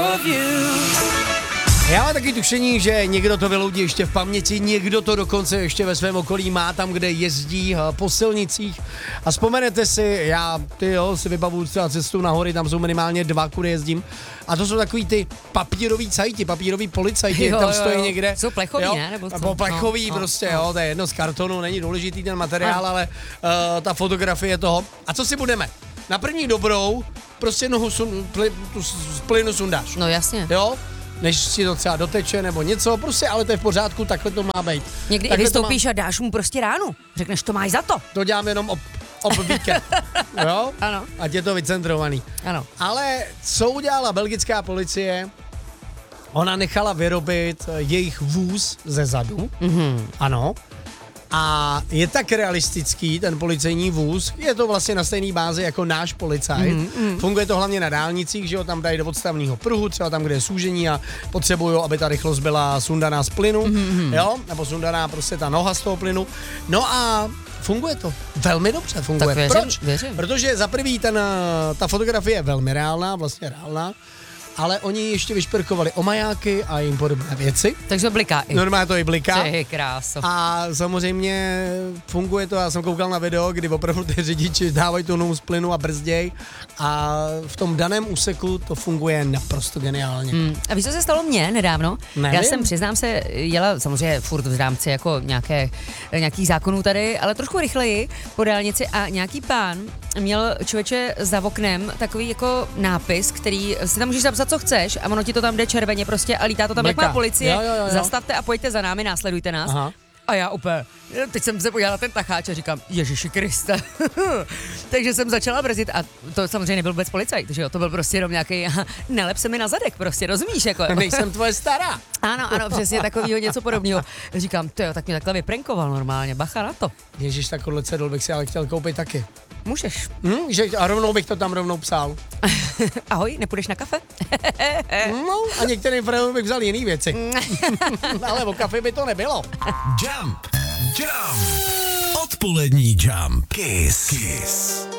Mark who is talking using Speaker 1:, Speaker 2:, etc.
Speaker 1: Já mám taky tušení, že někdo to vyloudí ještě v paměti, někdo to dokonce ještě ve svém okolí má tam, kde jezdí po silnicích. A vzpomenete si, já si vybavuju třeba cestu na hory, tam jsou minimálně 2, kudy jezdím. A to jsou takový ty papírový cajti, papírový policajti, tam stojí někde.
Speaker 2: Jsou plechový, ne?
Speaker 1: Nebo plechový prostě, to je jedno z kartonu, není důležitý ten materiál, ale ta fotografie toho. A co si budeme? Na první dobrou prostě nohu z plynu sundáš.
Speaker 2: No jasně.
Speaker 1: Jo? Než si to třeba doteče nebo něco, prostě, ale to je v pořádku, takhle to má být.
Speaker 2: Někdy i vystoupíš a dáš mu prostě ránu. Řekneš, to máš za to.
Speaker 1: To dělám jenom ob víkend, jo?
Speaker 2: Ano.
Speaker 1: Ať je to vycentrovaný.
Speaker 2: Ano.
Speaker 1: Ale co udělala belgická policie? Ona nechala vyrobit jejich vůz ze zadu, ano. A je tak realistický ten policejní vůz, je to vlastně na stejné bázi jako náš policajt. Funguje to hlavně na dálnicích, že jo, tam dají do odstavného pruhu, třeba tam, kde je súžení a potřebují, aby ta rychlost byla sundaná z plynu, jo, nebo sundaná prostě ta noha z toho plynu. No a funguje to. Velmi dobře funguje.
Speaker 2: Tak
Speaker 1: Proč?
Speaker 2: Věřím.
Speaker 1: Protože za prvý ta fotografie je velmi reálná, vlastně reálná, ale oni ještě vyšperkovali o majáky a jim podobné věci.
Speaker 2: Takže bliká i.
Speaker 1: Normálně to i bliká.
Speaker 2: Ty kráso.
Speaker 1: A samozřejmě funguje to, já jsem koukal na video, kdy opravdu ty řidiči dávají tu nohu z plynu a brzděj a v tom daném úseku to funguje naprosto geniálně.
Speaker 2: A víš, co se stalo mně nedávno?
Speaker 1: Nevím.
Speaker 2: Já jsem, přiznám se, jela samozřejmě furt v rámci jako nějakých zákonů tady, ale trošku rychleji po dálnici a nějaký pán měl člověče za oknem takový jako nápis, který si tam můžeš zapsat, co chceš a ono ti to tam jde červeně prostě a lítá to tam jako na policie.
Speaker 1: Jo.
Speaker 2: Zastavte a pojďte za námi, následujte nás.
Speaker 1: Aha.
Speaker 2: A já úplně, teď jsem se podívala na ten tacháč a říkám, Ježiši Kriste. Takže jsem začala brzdit a to samozřejmě nebyl vůbec policajt, že jo, to byl prostě jenom nějaký, nelep se mi na zadek, prostě, rozumíš, jako.
Speaker 1: Nejsem tvoje stará.
Speaker 2: Ano, přesně takovýho něco podobného. Říkám, tyjo, tak mě takhle vyprankoval normálně, bacha na to.
Speaker 1: Ježíš, takovhle cedul bych si ale chtěl koupit taky.
Speaker 2: Můžeš.
Speaker 1: A rovnou bych to tam rovnou psal.
Speaker 2: Ahoj, nepůjdeš na kafe?
Speaker 1: No, a některým frajům bych vzal jiný věci. Ale o kafe by to nebylo.
Speaker 3: Jump. Odpolední Jump. Kiss.